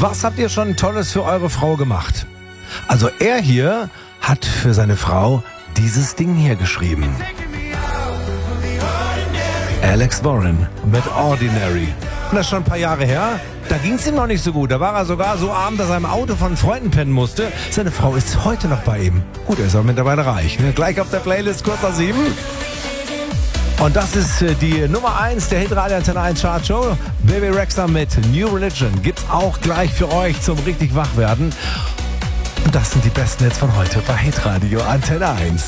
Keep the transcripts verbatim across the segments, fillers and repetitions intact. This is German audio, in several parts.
Was habt ihr schon Tolles für eure Frau gemacht? Also er hier hat für seine Frau dieses Ding hier geschrieben. Alex Warren mit Ordinary. Und das ist schon ein paar Jahre her. Da ging es ihm noch nicht so gut. Da war er sogar so arm, dass er im Auto von Freunden pennen musste. Seine Frau ist heute noch bei ihm. Gut, er ist auch mittlerweile reich. Gleich auf der Playlist, kurz nach sieben. Und das ist die Nummer eins der Hitradio Antenne eins Chartshow. Bebe Rexha mit New Religion gibt's auch gleich für euch zum richtig Wachwerden. Und das sind die besten Hits von heute bei Hitradio Antenne eins.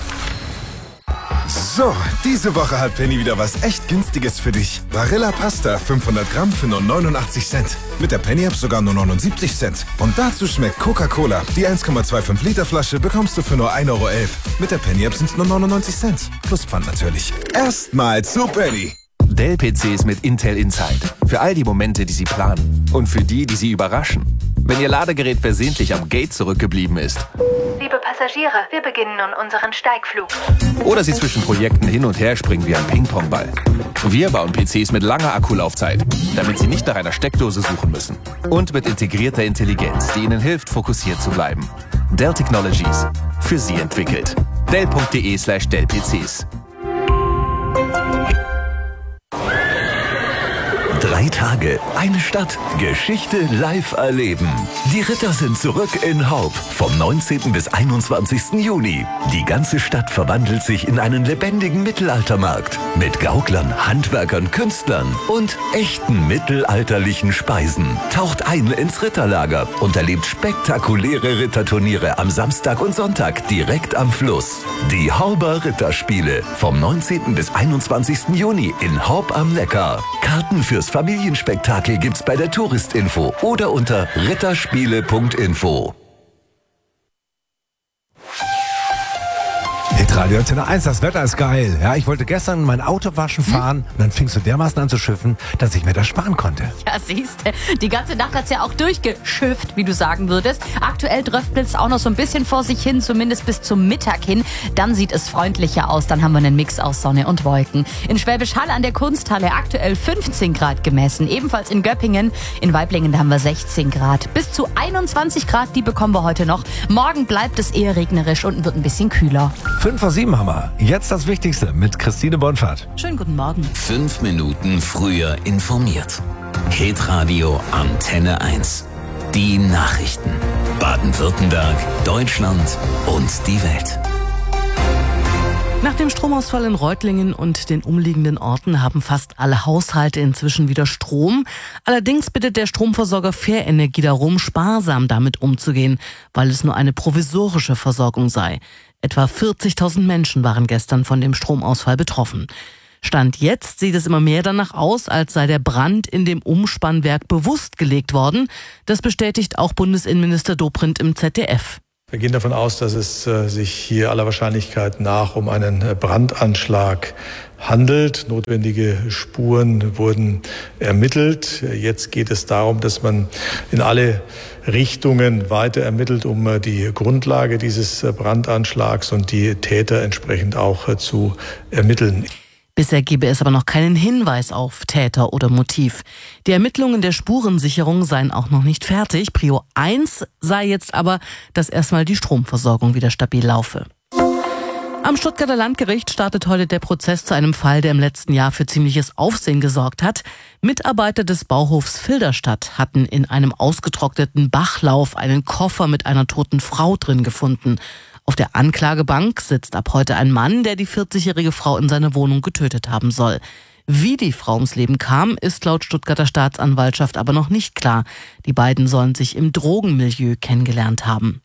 So, diese Woche hat Penny wieder was echt Günstiges für dich. Barilla Pasta fünfhundert Gramm für nur neunundachtzig Cent. Mit der Penny-App sogar nur neunundsiebzig Cent. Und dazu schmeckt Coca-Cola. Die eins Komma fünfundzwanzig Liter Flasche bekommst du für nur ein Euro elf. Mit der Penny-App sind es nur neunundneunzig Cent. Plus Pfand natürlich. Erstmal zu Penny. Dell-P Cs mit Intel Inside. Für all die Momente, die Sie planen. Und für die, die Sie überraschen. Wenn Ihr Ladegerät versehentlich am Gate zurückgeblieben ist. Liebe Passagiere, wir beginnen nun unseren Steigflug. Oder Sie zwischen Projekten hin und her springen wie ein Ping-Pong-Ball. Wir bauen P Cs mit langer Akkulaufzeit, damit Sie nicht nach einer Steckdose suchen müssen. Und mit integrierter Intelligenz, die Ihnen hilft, fokussiert zu bleiben. Dell Technologies. Für Sie entwickelt. Dell.de slash Dell-PCs. Drei Tage, eine Stadt, Geschichte live erleben. Die Ritter sind zurück in Haupt vom neunzehnten bis einundzwanzigsten Juni. Die ganze Stadt verwandelt sich in einen lebendigen Mittelaltermarkt mit Gauklern, Handwerkern, Künstlern und echten mittelalterlichen Speisen. Taucht ein ins Ritterlager und erlebt spektakuläre Ritterturniere am Samstag und Sonntag direkt am Fluss. Die Hauber Ritterspiele vom neunzehnten bis einundzwanzigsten Juni in Haupt am Neckar. Karten fürs Familienspektakel gibt's bei der Touristinfo oder unter ritterspiele punkt info. Hitradio Antenne eins, das Wetter ist geil. Ja, ich wollte gestern mein Auto waschen fahren hm? und dann fing es so dermaßen an zu schiffen, dass ich mir das sparen konnte. Ja, siehste, die ganze Nacht hat's ja auch durchgeschifft, wie du sagen würdest. Aktuell tröpfelt's auch noch so ein bisschen vor sich hin, zumindest bis zum Mittag hin. Dann sieht es freundlicher aus, dann haben wir einen Mix aus Sonne und Wolken. In Schwäbisch Hall an der Kunsthalle aktuell fünfzehn Grad gemessen. Ebenfalls in Göppingen, in Waiblingen haben wir sechzehn Grad. Bis zu einundzwanzig Grad, die bekommen wir heute noch. Morgen bleibt es eher regnerisch und wird ein bisschen kühler. Fünf vor sieben haben wir. Jetzt das Wichtigste mit Christine Bonfahrt. Schönen guten Morgen. Fünf Minuten früher informiert. Hitradio Antenne eins. Die Nachrichten. Baden-Württemberg, Deutschland und die Welt. Nach dem Stromausfall in Reutlingen und den umliegenden Orten haben fast alle Haushalte inzwischen wieder Strom. Allerdings bittet der Stromversorger Fairenergie darum, sparsam damit umzugehen, weil es nur eine provisorische Versorgung sei. Etwa vierzigtausend Menschen waren gestern von dem Stromausfall betroffen. Stand jetzt sieht es immer mehr danach aus, als sei der Brand in dem Umspannwerk bewusst gelegt worden. Das bestätigt auch Bundesinnenminister Dobrindt im Z D F. Wir gehen davon aus, dass es äh, sich hier aller Wahrscheinlichkeit nach um einen äh, Brandanschlag handelt. Notwendige Spuren wurden ermittelt. Jetzt geht es darum, dass man in alle Richtungen weiter ermittelt, um äh, die Grundlage dieses äh, Brandanschlags und die Täter entsprechend auch äh, zu ermitteln. Bisher gebe es aber noch keinen Hinweis auf Täter oder Motiv. Die Ermittlungen der Spurensicherung seien auch noch nicht fertig. Prio eins sei jetzt aber, dass erstmal die Stromversorgung wieder stabil laufe. Am Stuttgarter Landgericht startet heute der Prozess zu einem Fall, der im letzten Jahr für ziemliches Aufsehen gesorgt hat. Mitarbeiter des Bauhofs Filderstadt hatten in einem ausgetrockneten Bachlauf einen Koffer mit einer toten Frau drin gefunden. Auf der Anklagebank sitzt ab heute ein Mann, der die vierzigjährige Frau in seiner Wohnung getötet haben soll. Wie die Frau ums Leben kam, ist laut Stuttgarter Staatsanwaltschaft aber noch nicht klar. Die beiden sollen sich im Drogenmilieu kennengelernt haben.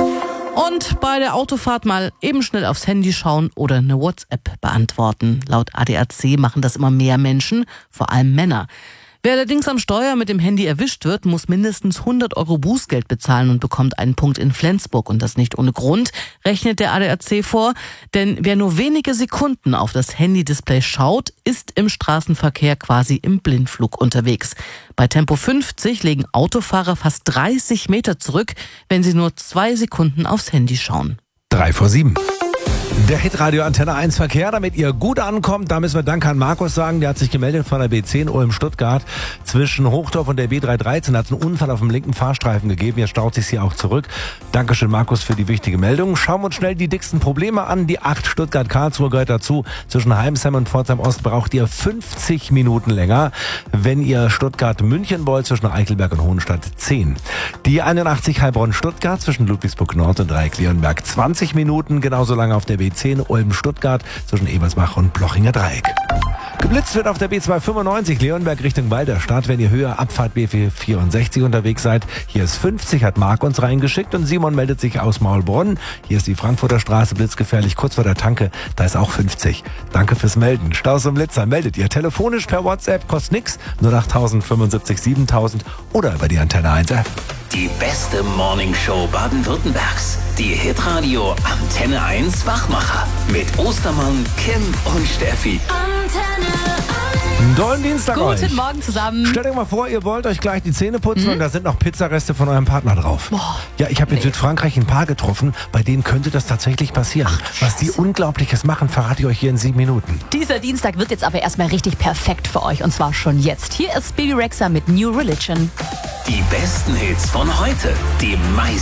Und bei der Autofahrt mal eben schnell aufs Handy schauen oder eine WhatsApp beantworten. Laut A D A C machen das immer mehr Menschen, vor allem Männer. Wer allerdings am Steuer mit dem Handy erwischt wird, muss mindestens hundert Euro Bußgeld bezahlen und bekommt einen Punkt in Flensburg. Und das nicht ohne Grund, rechnet der A D A C vor. Denn wer nur wenige Sekunden auf das Handy-Display schaut, ist im Straßenverkehr quasi im Blindflug unterwegs. Bei Tempo fünfzig legen Autofahrer fast dreißig Meter zurück, wenn sie nur zwei Sekunden aufs Handy schauen. Drei vor sieben. Der Hitradio Antenne eins Verkehr, damit ihr gut ankommt, da müssen wir Danke an Markus sagen, der hat sich gemeldet von der B zehn Ulm-Stuttgart. Zwischen Hochdorf und der B dreihundertdreizehn hat es einen Unfall auf dem linken Fahrstreifen gegeben, jetzt staut sich hier auch zurück. Dankeschön Markus für die wichtige Meldung. Schauen wir uns schnell die dicksten Probleme an. Die acht Stuttgart-Karlsruhe gehört dazu. Zwischen Heimsheim und Pforzheim Ost braucht ihr fünfzig Minuten länger. Wenn ihr Stuttgart-München wollt, zwischen Eichelberg und Hohenstadt zehn. Die einundachtzig Heilbronn-Stuttgart zwischen Ludwigsburg Nord und Dreieck-Leonberg zwanzig Minuten, genauso lange auf der B zehn Ulm-Stuttgart zwischen Ebersbach und Blochinger Dreieck. Geblitzt wird auf der B zweihundertfünfundneunzig Leonberg Richtung Balderstadt, wenn ihr höher Abfahrt B vierhundertvierundsechzig unterwegs seid. Hier ist fünfzig, hat Marc uns reingeschickt und Simon meldet sich aus Maulbronn. Hier ist die Frankfurter Straße, blitzgefährlich, kurz vor der Tanke, da ist auch fünfzig. Danke fürs Melden. Staus und Blitzer meldet ihr telefonisch per WhatsApp, kostet nix, null acht null null fünfundsiebzig siebentausend oder über die Antenne eins App. Die beste Morningshow Baden-Württembergs. Die Hitradio Antenne eins Wachmacher. Mit Ostermann, Kim und Steffi. Antenne Einen tollen Dienstag euch. Guten Morgen zusammen. Stellt euch mal vor, ihr wollt euch gleich die Zähne putzen mhm. und da sind noch Pizzareste von eurem Partner drauf. Boah, ja, ich habe in nee. Südfrankreich ein Paar getroffen, bei denen könnte das tatsächlich passieren. Ach, was die Unglaubliches machen, verrate ich euch hier in sieben Minuten. Dieser Dienstag wird jetzt aber erstmal richtig perfekt für euch und zwar schon jetzt. Hier ist Baby Rexha mit New Religion. Die besten Hits von heute. Die meisten